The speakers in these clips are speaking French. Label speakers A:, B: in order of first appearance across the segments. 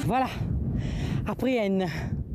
A: Voilà. Après une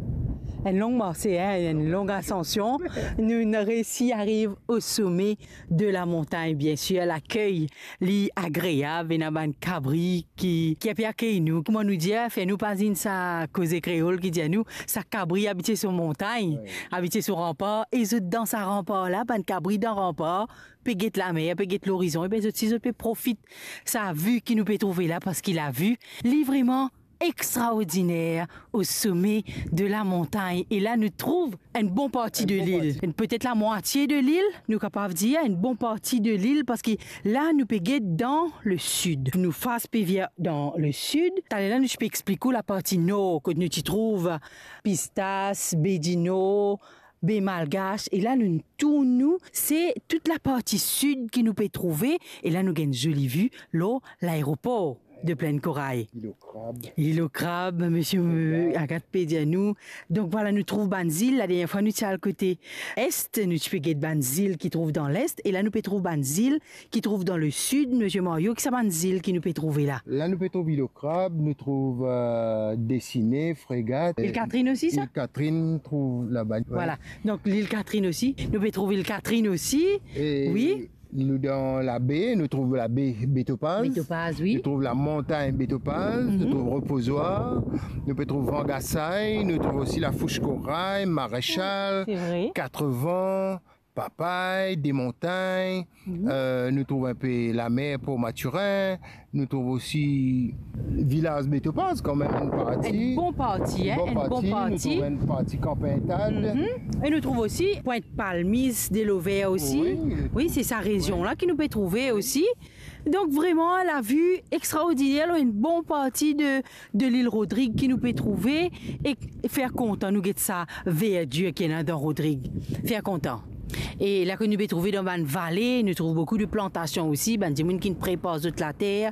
A: longue marché, hein, une longue ascension, nous réussi arrive au sommet de la montagne, bien sûr. L'accueil est agréable, il y a un cabri qui a bien accueilli nous. Comment nous dire, fait nous pas une sa cause créole qui dit à nous, sa cabri habité sur montagne, habité sur rempart, et dans sa rempart là, un cabri dans rempart, peut guetter la mer, peut guetter l'horizon, et bien si peut profite sa vue qui nous peut trouver là parce qu'il a vu, vraiment extraordinaire au sommet de la montagne. Et là, nous trouvons une bonne partie de l'île. Peut-être la moitié de l'île, nous capables de dire, une bonne partie de l'île parce que là, nous pouvons dans le sud. Nous faisons pévia dans le sud. Là, nous peux expliquer la partie nord que nous y trouvons Pistas, Bédino, Malgache. Et là, nous tournons, c'est toute la partie sud qui nous peut trouver. Et là, nous avons une jolie vue, là, l'aéroport de Plaine Corail. L'île au crabe, monsieur Agathe Pédianou. Donc voilà, nous trouvons Banzil. La dernière fois, nous sommes à côté est. Nous pouvons Banzil qui trouve dans l'est. Et là, nous pouvons trouver Banzil qui trouve dans le sud. Monsieur Mario, qui c'est Banzil qui nous peut trouver là?
B: Là, nous pouvons trouver l'île au crabe. Nous trouvons Dessiné, Frégate.
A: L'île Catherine aussi, ça?
B: L'île Catherine trouve là-bas.
A: Voilà. Donc l'île Catherine aussi. Nous pouvons trouver l'île Catherine aussi.
B: Et oui. Nous, dans la baie, nous trouvons la baie Bétopaz.
A: Bétopaz, oui.
B: Nous trouvons la montagne Bétopaz. Nous trouvons Reposoir. Nous trouvons Vangassaï. Nous trouvons aussi la Fouche Corail, Maréchal, Quatre Vents, Papaye, des montagnes. Nous trouvons un peu la mer pour Mathurin. Nous trouvons aussi Village Bétopaz, quand même, une partie.
A: Une bonne partie, hein? Une bonne partie.
B: Nous trouvons une partie Campintade.
A: Et nous trouvons aussi Pointe-Palmise, Delovert aussi. Oui, c'est sa région-là qui nous peut trouver aussi. Donc vraiment, la vue extraordinaire, une bonne partie de l'île Rodrigue qui nous peut trouver et faire content, nous guette ça verdure qui est là dans Rodrigue. Faire content. Et là que nous pouvons trouver dans une vallée, nous trouvons beaucoup de plantations aussi, des gens qui nous préparent toute la terre.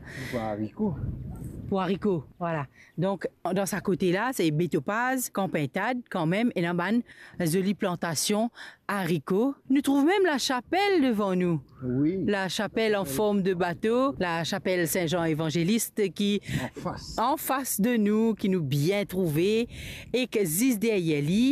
A: Pour haricots, voilà. Donc, dans sa côté-là, c'est Bétopaz, Campintade, quand même, et dans une jolie plantation haricots. Nous trouvons même la chapelle devant nous.
B: Oui.
A: La chapelle en forme de bateau, la chapelle Saint-Jean Évangéliste qui, en face de nous, qui nous bien trouvée, et que zis derrière lui.